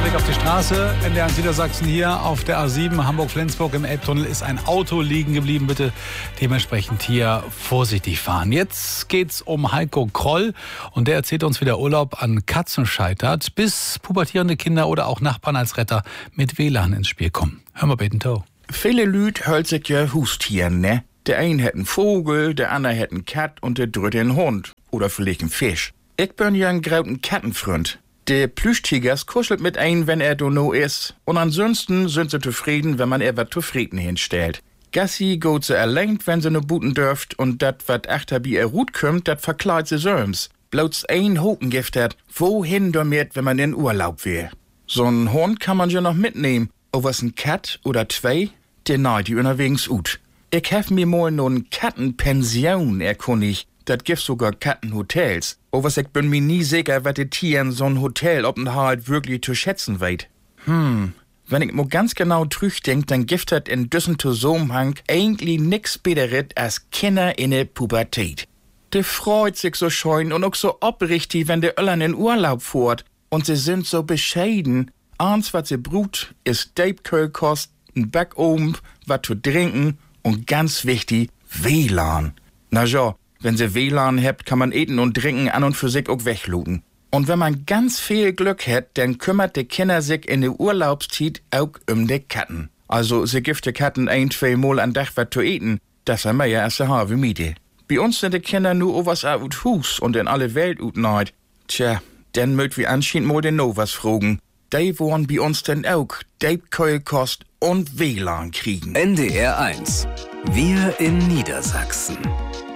Blick auf die Straße. NDR Niedersachsen hier auf der A7 Hamburg-Flensburg im Elbtunnel ist ein Auto liegen geblieben. Bitte dementsprechend hier vorsichtig fahren. Jetzt geht's um Heiko Kroll und der erzählt uns, wie der Urlaub an Katzen scheitert, bis pubertierende Kinder oder auch Nachbarn als Retter mit WLAN ins Spiel kommen. Hör mal bitte to. Viele Lüd hölt sich ja Haustieren, ne? Der ein hat einen Vogel, der andere hat einen Kat und der dritte einen Hund. Oder vielleicht einen Fisch. Ich bin ja ein grauten Kattenfreund. Der Plüschtigers kuschelt mit ein, wenn er no ist. Und ansonsten sind sie zufrieden, wenn man er was zufrieden hinstellt. Gassi geht sie allein, wenn sie no buten dürft. Und dat, wat achter bi er Rut kommt, dat verkleidet sie söms. Bloß ein Hokengift hat, wohin damit, wenn man in Urlaub will. So'n Hund kann man ja noch mitnehmen. Aber was ein Kat oder zwei, der neid die unterwegs ut. Ich hef mir mal no'n Kattenpension erkundigt. Dat gibt sogar Kattenhotels. Aber ich bin mir nie sicher, was die Tieren so'n Hotelaufenthalt wirklich zu schätzen weit. Wenn ich mal ganz genau denk, dann gibt das in diesem Zusammenhang eigentlich nix Besseres als Kinder in der Pubertät. Die freut sich so schön und auch so oprichtig, wenn der Öllern in Urlaub fährt. Und sie sind so bescheiden. Eins, was sie brut, ist Däbkölkost, ein Backofen, was zu trinken und ganz wichtig, WLAN. Na ja, wenn sie WLAN habt, kann man eten und trinken an und für sich auch wegluten. Und wenn man ganz viel Glück hat, dann kümmert die Kinder sich in der Urlaubszeit auch um die Katten. Also sie gibt die Katten ein, zwei Mal am Tag was zu eten. Das haben wir ja erst eine halbe Miete. Bei uns sind die Kinder nur owas out Hus und in alle Welt ut neid. Tja, dann mögt wir anscheinend mal den Novas fragen. Die wollen bei uns denn auch Däbkeulkost und WLAN kriegen. NDR 1. Wir in Niedersachsen.